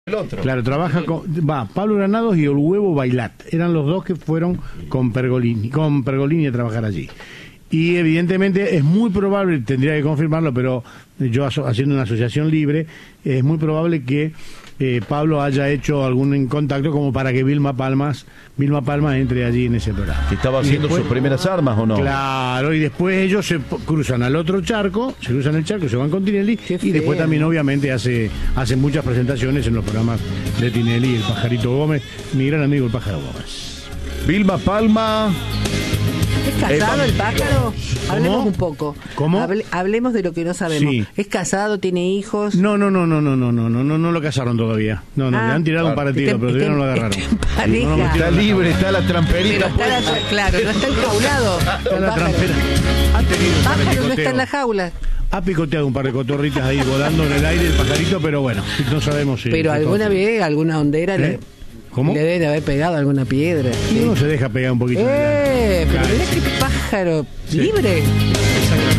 El otro. Claro, trabaja con Pablo Granados y el Huevo Bailat. Eran los dos que fueron con Pergolini a trabajar allí. Y evidentemente es muy probable, tendría que confirmarlo, pero yo haciendo una asociación libre, es muy probable que Pablo haya hecho algún contacto como para que Vilma Palma entre allí en ese programa. ¿Que estaba haciendo sus primeras armas o no? Claro, y después ellos se cruzan al otro charco, se van con Tinelli, y después también obviamente hacen muchas presentaciones en los programas de Tinelli, el Pajarito Gómez, mi gran amigo el Pájaro Gómez. Vilma Palma. ¿Es casado el pájaro? Hablemos un poco. ¿Cómo? Hablemos de lo que no sabemos. Sí. ¿Es casado? ¿Tiene hijos? No lo casaron todavía. Le han tirado un par de tiros, pero todavía no lo agarraron. Está libre, está la tramperita. Claro, no está enjaulado. Está la trampera. Ha tenido un par de Pájaro no picoteos. está en la jaula. Ha picoteado un par de cotorritas ahí volando en el aire el pajarito, pero bueno, no sabemos si... Pero alguna vez, alguna hondera ¿Cómo? le debe haber pegado alguna piedra. Y uno se deja pegar un poquito. Pero Claro, mirá sí. qué pájaro Sí. libre.